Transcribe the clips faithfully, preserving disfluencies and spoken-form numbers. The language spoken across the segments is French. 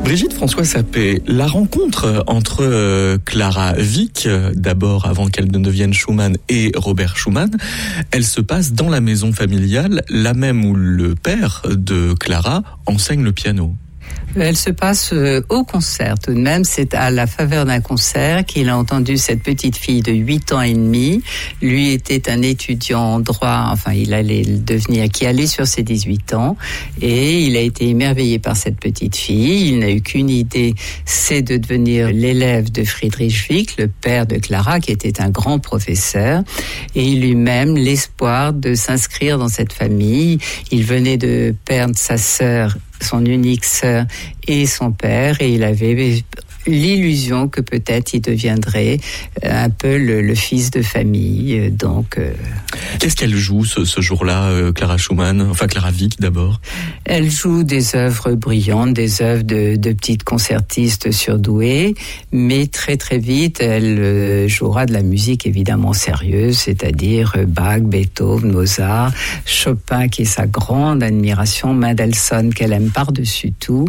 Brigitte François Sapé, la rencontre entre euh, Clara Wieck, d'abord avant qu'elle ne devienne Schumann, et Robert Schumann, elle se passe dans la maison familiale, la même où le père de Clara enseigne le piano. Elle se passe au concert tout de même. C'est à la faveur d'un concert qu'il a entendu cette petite fille de huit ans et demi. Lui était un étudiant en droit, enfin il allait devenir, qui allait sur ses dix-huit ans. Et il a été émerveillé par cette petite fille. Il n'a eu qu'une idée, c'est de devenir l'élève de Friedrich Wieck, le père de Clara, qui était un grand professeur. Et lui-même, l'espoir de s'inscrire dans cette famille. Il venait de perdre sa sœur, son unique sœur et son père, et il avait l'illusion que peut-être il deviendrait un peu le, le fils de famille. Donc, euh... qu'est-ce qu'elle joue ce, ce jour-là, euh, Clara Schumann, enfin Clara Wieck d'abord? Elle joue des œuvres brillantes, des œuvres de, de petites concertistes surdouées, mais très très vite, elle euh, jouera de la musique évidemment sérieuse, c'est-à-dire Bach, Beethoven, Mozart, Chopin qui est sa grande admiration, Mendelssohn qu'elle aime par-dessus tout.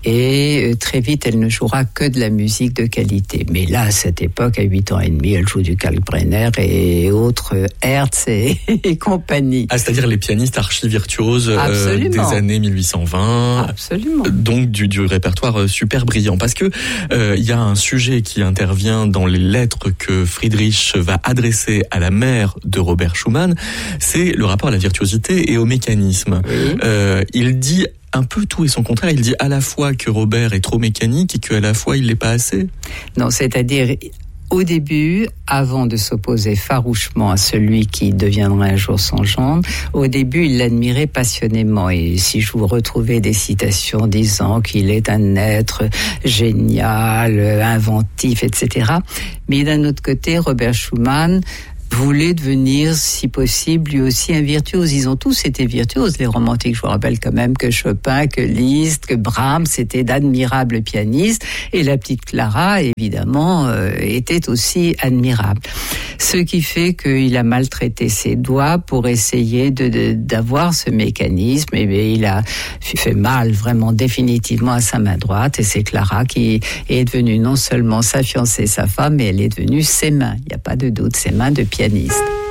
Et très vite, elle ne jouera que de la musique de qualité. Mais là, à cette époque, à huit ans et demi, elle joue du Kalkbrenner et autres Hertz et, et compagnie. Ah, c'est-à-dire les pianistes archi-virtuoses euh, des années mille huit cent vingt. Absolument. Donc du, du répertoire super brillant. Parce que euh, il y a un sujet qui intervient dans les lettres que Friedrich va adresser à la mère de Robert Schumann, c'est le rapport à la virtuosité et au mécanisme. Oui. Euh, il dit un peu tout et son contraire. Il dit à la fois que Robert est trop mécanique et qu'à la fois il l'est pas assez. Non, c'est-à-dire au début, avant de s'opposer farouchement à celui qui deviendra un jour son gendre, au début, il l'admirait passionnément. Et si je vous retrouvais des citations disant qu'il est un être génial, inventif, et cetera. Mais d'un autre côté, Robert Schumann voulait devenir, si possible, lui aussi un virtuose. Ils ont tous été virtuoses, les romantiques. Je vous rappelle quand même que Chopin, que Liszt, que Brahms étaient d'admirables pianistes. Et la petite Clara, évidemment, euh, était aussi admirable. Ce qui fait qu'il a maltraité ses doigts pour essayer de, de, d'avoir ce mécanisme. Et bien, il a fait mal, vraiment, définitivement à sa main droite. Et c'est Clara qui est devenue non seulement sa fiancée, sa femme, mais elle est devenue ses mains. Il n'y a pas de doute, ses mains de pianiste.